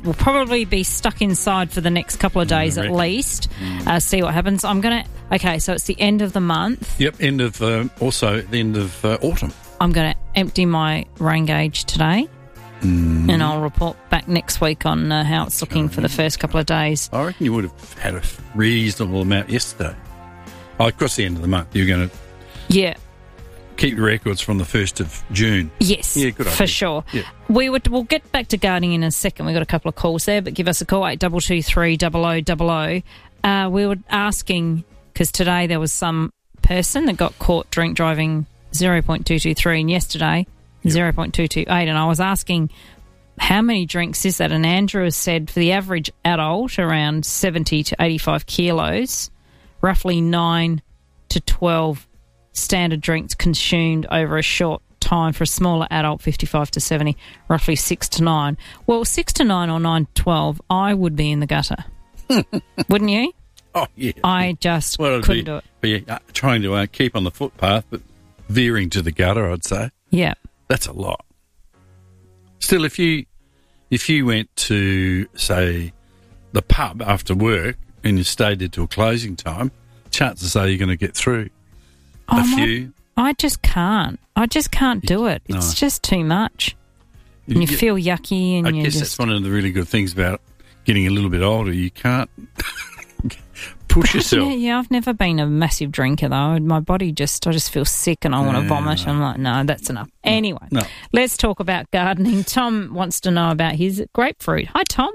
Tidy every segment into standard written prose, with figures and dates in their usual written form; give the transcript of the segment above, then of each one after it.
will probably be stuck inside for the next couple of days at least. See what happens. Okay, so it's the end of the month. Yep, also the end of autumn. I'm going to empty my rain gauge today. And I'll report back next week on how it's looking for the first couple of days. I reckon you would have had a reasonable amount yesterday. Across the end of the month, you're going to keep the records from the 1st of June. Yes, good idea. For sure. Yeah. We'll get back to gardening in a second. We've got a couple of calls there, but give us a call, 8223 0000. We were asking, because today there was some person that got caught drink driving 0.223 and yesterday 0.228, and I was asking how many drinks is that, and Andrew has said for the average adult around 70 to 85 kilos, roughly 9 to 12 standard drinks consumed over a short time. For a smaller adult, 55 to 70, roughly 6 to 9. Well, 6 to 9 or 9 to 12, I would be in the gutter. Wouldn't you? Oh, yeah. I just couldn't do it. Be trying to keep on the footpath, but veering to the gutter, I'd say. Yeah. That's a lot. Still, if you went to, say, the pub after work and you stayed there till closing time, chances are you're going to get through a few. I just can't. I just can't do it. It's just too much. And you feel yucky. And I guess that's one of the really good things about getting a little bit older. You can't push yourself. Yeah, I've never been a massive drinker, though. My body I just feel sick and I want to vomit. I'm like, no, that's enough. Anyway, let's talk about gardening. Tom wants to know about his grapefruit. Hi, Tom.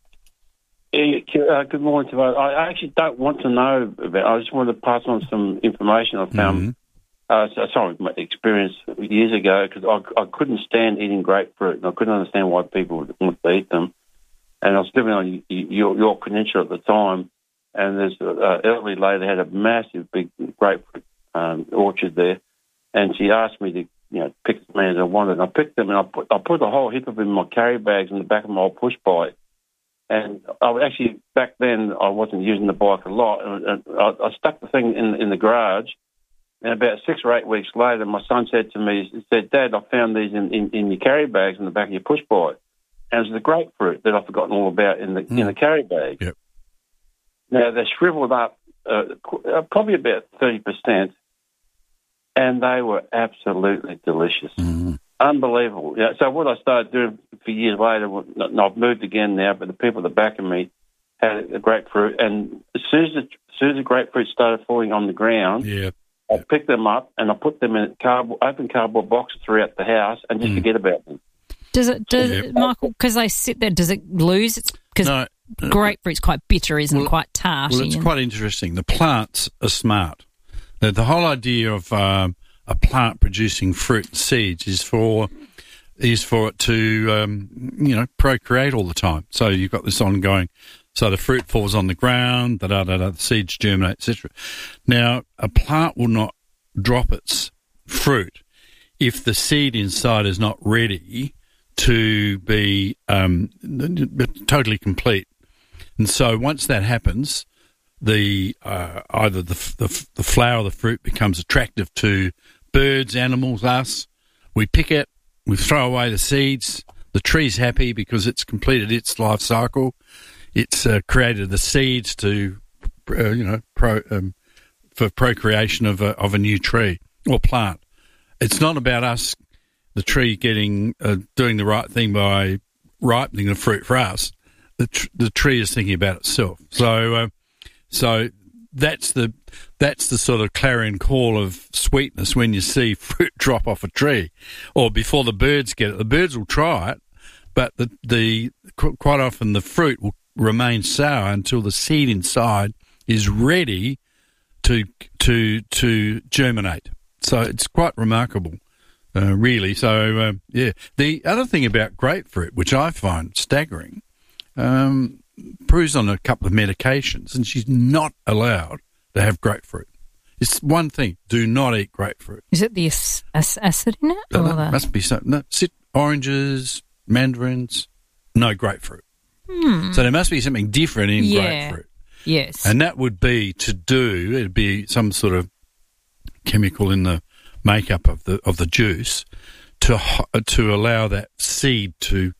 Good morning to you. I actually don't want to know about. I just wanted to pass on some information I found. My experience years ago, because I couldn't stand eating grapefruit, and I couldn't understand why people would want to eat them. And I was living on York Peninsula at the time, and there's an elderly lady had a massive, big grapefruit orchard there, and she asked me to pick as many as I wanted. And I picked them, and I put a whole heap of them in my carry bags in the back of my old push bike. And back then, I wasn't using the bike a lot. And I stuck the thing in the garage. And about 6 or 8 weeks later, my son said to me, he said, "Dad, I found these in your carry bags in the back of your push bike." And it was the grapefruit that I'd forgotten all about in the carry bag. Yep. Now, they're shriveled up probably about 30%, and they were absolutely delicious. Mm. Unbelievable. Yeah. So what I started doing for years later, and I've moved again now, but the people at the back of me had a grapefruit, and as soon as the grapefruit started falling on the ground, I picked them up and I put them in open cardboard boxes throughout the house and just forget about them. Does it, Michael, because they sit there, does it lose its... Because grapefruit's quite bitter, isn't it? Quite tart. Well, it's quite interesting. The plants are smart. The whole idea of a plant producing fruit and seeds is for it to, procreate all the time. So you've got this ongoing... So the fruit falls on the ground, the seeds germinate, etc. Now, a plant will not drop its fruit if the seed inside is not ready to be totally complete. And so once that happens, either the flower or the fruit becomes attractive to birds, animals, us. We pick it, we throw away the seeds. The tree's happy because it's completed its life cycle. It's created the seeds to, for procreation of a new tree or plant. It's not about us, the tree doing the right thing by ripening the fruit for us. The tree is thinking about itself. So that's the sort of clarion call of sweetness when you see fruit drop off a tree, or before the birds get it. The birds will try it, but quite often the fruit will remain sour until the seed inside is ready to germinate. So it's quite remarkable, really. So the other thing about grapefruit, which I find staggering, Prue's on a couple of medications, and she's not allowed to have grapefruit. It's one thing: do not eat grapefruit. Is it the acid in it? Must be something. No, oranges, mandarins, no grapefruit. So there must be something different in grapefruit. Yes. And that would be it'd be some sort of chemical in the makeup of the juice to allow that seed to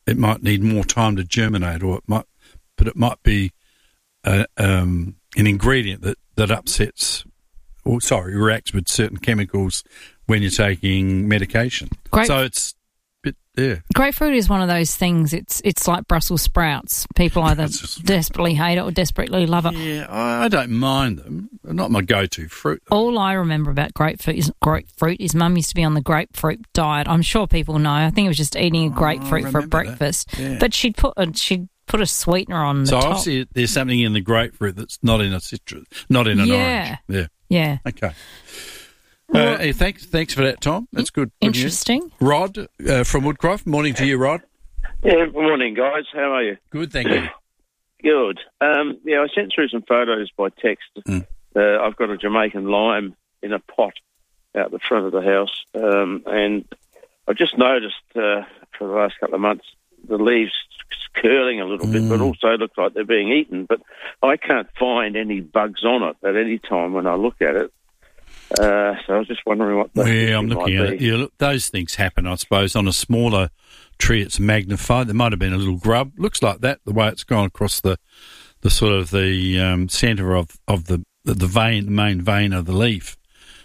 it might need more time to germinate, or it might be an ingredient that upsets, reacts with certain chemicals when you're taking medication. So it's grapefruit is one of those things. It's like Brussels sprouts. People either desperately hate it or desperately love it. Yeah, I don't mind them. They're not my go-to fruit. All I remember about grapefruit is Mum used to be on the grapefruit diet. I'm sure people know. I think it was just eating a grapefruit for breakfast. Yeah. But she'd put a sweetener on the top. So obviously there's something in the grapefruit that's not in a citrus, not in an orange. Yeah. Okay. Hey, thanks for that, Tom. That's good. Interesting. Rod from Woodcroft. Morning to you, Rod. Yeah, morning, guys. How are you? Good, thank you. Good. I sent through some photos by text. I've got a Jamaican lime in a pot out the front of the house, and I've just noticed for the last couple of months the leaves curling a little bit, but also looks like they're being eaten. But I can't find any bugs on it at any time when I look at it. So I was just wondering what the I'm looking at it. Yeah, look, those things happen, I suppose. On a smaller tree, it's magnified. There might have been a little grub. Looks like that, the way it's gone across the sort of the centre of the vein, the main vein of the leaf.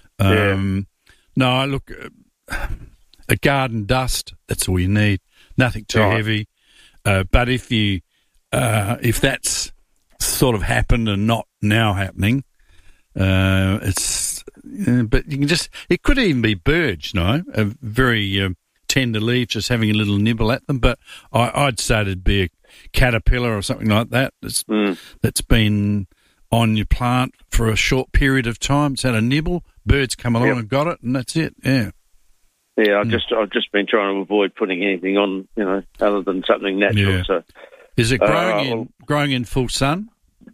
No, look, a garden dust, that's all you need. Nothing too heavy. But if that's sort of happened and not now happening, but you can it could even be birds, a very tender leaf, just having a little nibble at them. But I'd say it'd be a caterpillar or something like that that's been on your plant for a short period of time. It's had a nibble, birds come along and got it, and that's it, Yeah, I've just been trying to avoid putting anything on, other than something natural. Yeah. So, is it growing in full sun?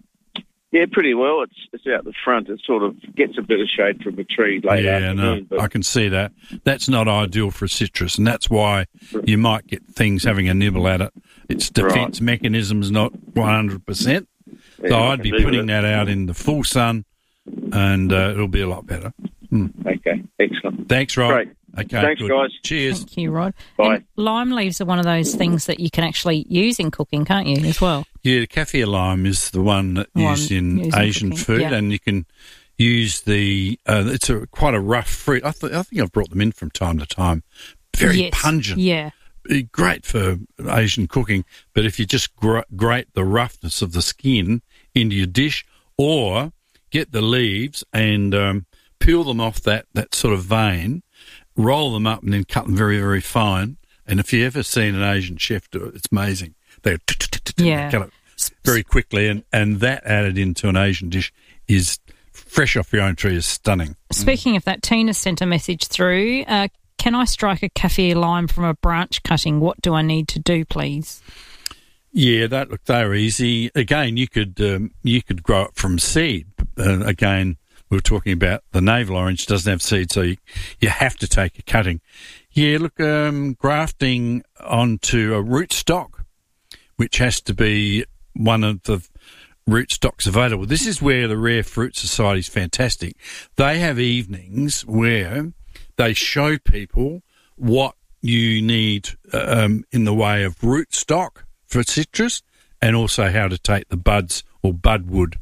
Yeah, pretty well. It's out the front. It sort of gets a bit of shade from a tree late afternoon. I can see that. That's not ideal for a citrus, and that's why you might get things having a nibble at it. Its defence mechanism's not 100%. So I'd be putting that out in the full sun, and it'll be a lot better. Okay, excellent. Thanks, Rod. Great. Okay, thanks, good. guys. Cheers. Thank you, Rod. Bye. And lime leaves are one of those things that you can actually use in cooking, can't you, as well? Yeah, the kaffir lime is the one that used in Asian food, and you can use it's quite a rough fruit. I think I've brought them in from time to time. Very pungent. Yeah. Great for Asian cooking, but if you just grate the roughness of the skin into your dish, or get the leaves and peel them off that sort of vein, roll them up and then cut them very, very fine. And if you've ever seen an Asian chef do it, it's amazing. They cut it very quickly, and that added into an Asian dish is fresh off your own tree is stunning. Speaking of that, Tina sent a message through. Can I strike a kaffir lime from a branch cutting? What do I need to do, please? Yeah, they're easy. Again, you could grow it from seed. Again, we were talking about the navel orange doesn't have seed, so you have to take a cutting. Yeah, look, grafting onto a rootstock, which has to be one of the rootstocks available. This is where the Rare Fruit Society is fantastic. They have evenings where they show people what you need in the way of rootstock for citrus, and also how to take the buds or budwood,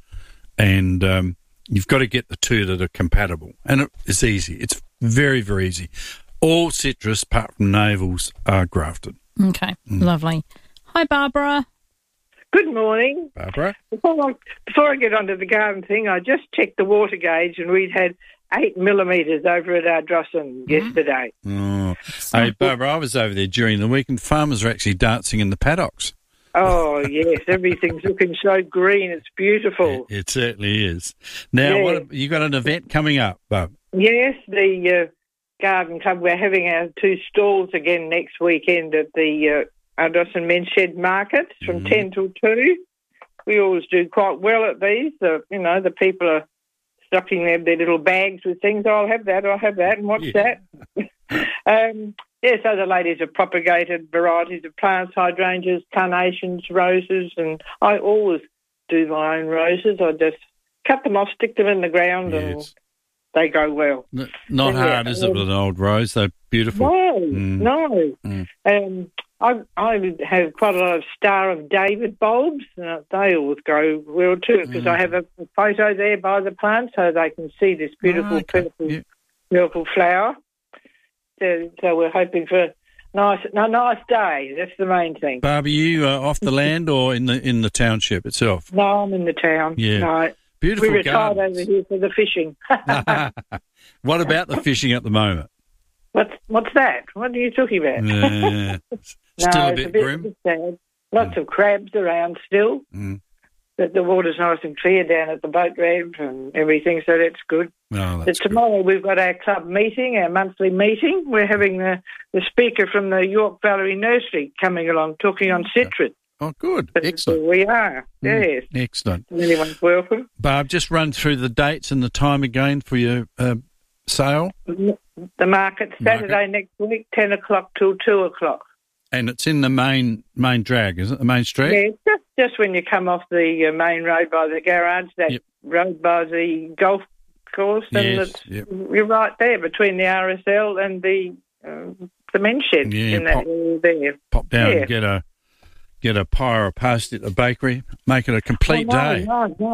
and you've got to get the two that are compatible. And it's easy. It's very, very easy. All citrus, apart from navels, are grafted. Okay, lovely. Hi, Barbara. Good morning. Barbara? Before I get onto the garden thing, I just checked the water gauge, and we'd had 8 millimetres over at Ardrossan yesterday. Oh. Hey, Barbara, I was over there during the week, and farmers are actually dancing in the paddocks. Oh, yes, everything's looking so green. It's beautiful. It certainly is. Now, you got an event coming up, Bob? Yes, the Garden Club. We're having our 2 stalls again next weekend at the Ardrossan Men's Shed Markets from 10 till 2. We always do quite well at these. The people are stocking their little bags with things. I'll have that, and what's that? So the ladies have propagated varieties of plants, hydrangeas, carnations, roses, and I always do my own roses. I just cut them off, stick them in the ground, and they go well. Not hard, is it, with an old rose? They're beautiful. No. I have quite a lot of Star of David bulbs, and they always go well too, because I have a photo there by the plant so they can see this beautiful purple flower. So we're hoping for a nice day. That's the main thing. Barb, are you off the land or in the township itself? No, I'm in the town. Yeah. No. Beautiful we retired gardens. over here for the fishing. What about the fishing at the moment? What's that? What are you talking about? Yeah. Still a bit grim? A bit sad. Lots of crabs around still. But the water's nice and clear down at the boat ramp and everything, so that's good. Oh, but tomorrow we've got our club meeting, our monthly meeting. We're having the speaker from the York Valerie Nursery coming along, talking on citrus. Oh, good. That's Excellent. where we are, yes. Excellent. Anyone's welcome. Barb, just run through the dates and the time again for your sale. The market, Saturday next week, 10 o'clock till 2 o'clock. And it's in the main drag, is it? The main street? Yeah, just when you come off the main road by the garage, that road by the golf course, and you're right there between the RSL and the men's shed in that area there. Pop down and get a pie or a pasty at the bakery, make it a complete day.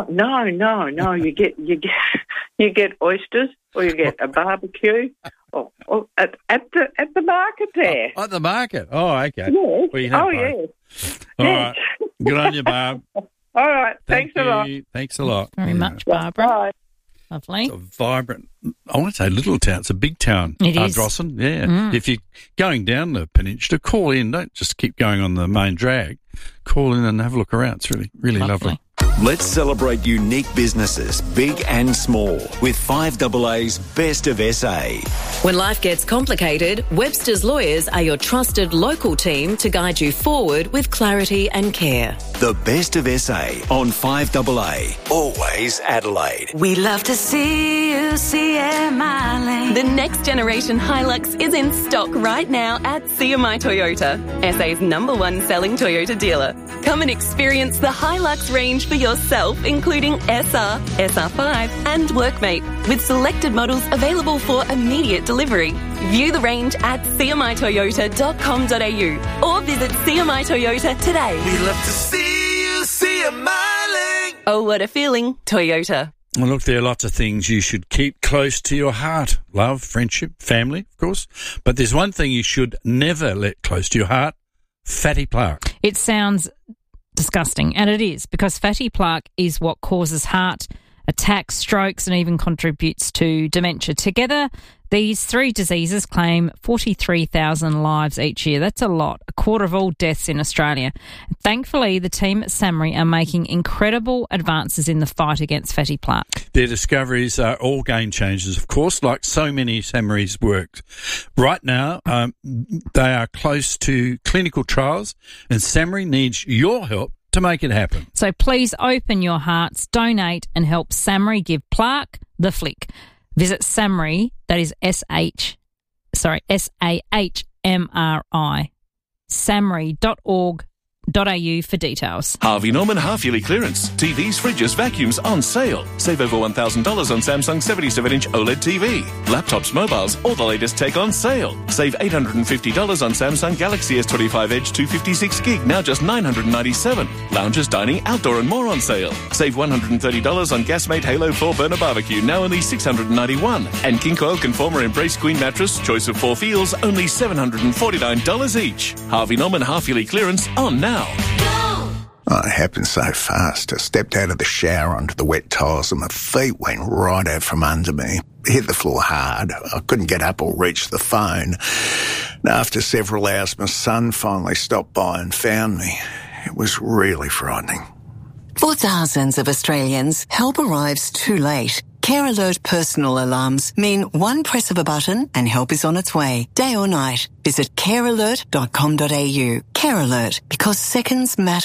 No. You get oysters, or you get a barbecue, or at the market there. Oh, at the market. Oh, okay. Yes. Well, yes. All right. Good on you, Barb. All right. Thanks a lot. Thanks a lot. Very much, Barbara. Bye. Lovely. It's a vibrant, I want to say little town. It's a big town. It is. Ardrossan, yeah. If you're going down the peninsula, call in. Don't just keep going on the main drag. Call in and have a look around. It's really, really lovely. Let's celebrate unique businesses, big and small, with 5AA's Best of SA. When life gets complicated, Webster's Lawyers are your trusted local team to guide you forward with clarity and care. The Best of SA on 5AA, always Adelaide. We love to see you CMI Lane. The next generation Hilux is in stock right now at CMI Toyota, SA's #1 selling Toyota dealer. Come and experience the Hilux range for yourself, including SR, SR5 and Workmate, with selected models available for immediate delivery. View the range at cmitoyota.com.au or visit CMI Toyota today. We love to see you CMI Lane. Oh, what a feeling. Toyota. Well, look, there are lots of things you should keep close to your heart. Love, friendship, family, of course. But there's one thing you should never let close to your heart: fatty plaque. It sounds disgusting, and it is, because fatty plaque is what causes heart attacks, strokes, and even contributes to dementia. Together, these three diseases claim 43,000 lives each year. That's a lot, a quarter of all deaths in Australia. Thankfully, the team at SAHMRI are making incredible advances in the fight against fatty plaque. Their discoveries are all game changers, of course, like so many SAHMRI's work. Right now, they are close to clinical trials, and SAHMRI needs your help to make it happen. So please open your hearts, donate, and help SAHMRI give plaque the flick. Visit SAHMRI, that is SAHMRI, SAHMRI.org.au for details. Harvey Norman half-yearly clearance. TVs, fridges, vacuums on sale. Save over $1,000 on Samsung 77-inch OLED TV. Laptops, mobiles, all the latest tech on sale. Save $850 on Samsung Galaxy S25 Edge 256 gig, now just $997. Lounges, dining, outdoor and more on sale. Save $130 on Gasmate Halo 4 burner barbecue, now only $691. And King Coil Conformer Embrace Queen mattress, choice of 4 feels, only $749 each. Harvey Norman half-yearly clearance on now. Oh, it happened so fast. I stepped out of the shower onto the wet tiles and my feet went right out from under me. Hit the floor hard. I couldn't get up or reach the phone. And after several hours, my son finally stopped by and found me. It was really frightening. For thousands of Australians, help arrives too late. Care Alert personal alarms mean one press of a button and help is on its way, day or night. Visit carealert.com.au. Care Alert, because seconds matter.